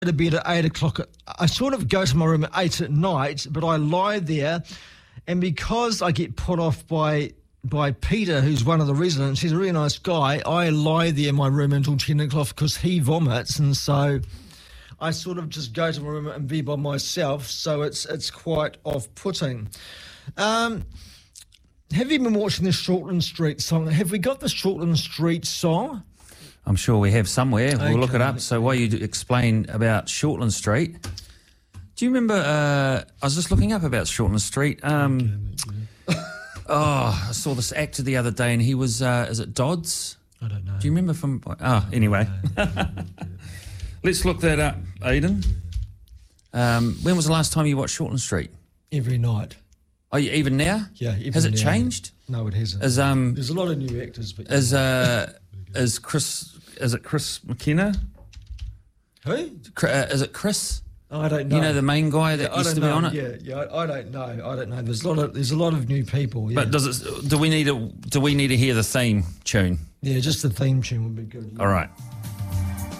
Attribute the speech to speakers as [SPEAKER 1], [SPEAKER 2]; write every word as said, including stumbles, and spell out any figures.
[SPEAKER 1] to bed at eight o'clock. I sort of go to my room at eight at night, but I lie there, and because I get put off by by Peter, who's one of the residents, he's a really nice guy, I lie there in my room until ten o'clock because he vomits, and so I sort of just go to my room and be by myself, so it's it's quite off-putting. Um, have you been watching the Shortland Street song? Have we got the Shortland Street song?
[SPEAKER 2] I'm sure we have somewhere. We'll
[SPEAKER 1] Okay.
[SPEAKER 2] look it up. So while you do explain about Shortland Street, do you remember, uh, I was just looking up about Shortland Street. Um, oh, I saw this actor the other day and he was, uh, is it Dodds?
[SPEAKER 1] I don't know.
[SPEAKER 2] Do you remember from, oh, anyway. Let's look that up, Aidan. Um, when was the last time you watched Shortland Street?
[SPEAKER 1] Every night.
[SPEAKER 2] Oh, you, even now?
[SPEAKER 1] Yeah. Every
[SPEAKER 2] Has it
[SPEAKER 1] now.
[SPEAKER 2] changed?
[SPEAKER 1] No, it hasn't.
[SPEAKER 2] Is, um,
[SPEAKER 1] There's a lot of new actors. But
[SPEAKER 2] is, uh, is Chris, is it Chris McKenna?
[SPEAKER 1] Who?
[SPEAKER 2] Cr- uh, is it Chris?
[SPEAKER 1] I don't know.
[SPEAKER 2] You know, the main guy that
[SPEAKER 1] I
[SPEAKER 2] used
[SPEAKER 1] don't
[SPEAKER 2] to be
[SPEAKER 1] know.
[SPEAKER 2] on it?
[SPEAKER 1] Yeah, yeah. I, I don't know. I don't know. There's a lot of there's a lot of new people. Yeah.
[SPEAKER 2] But does it? Do we need to? Do we need to hear the theme tune?
[SPEAKER 1] Yeah, just the theme tune would be good. Yeah.
[SPEAKER 2] All right.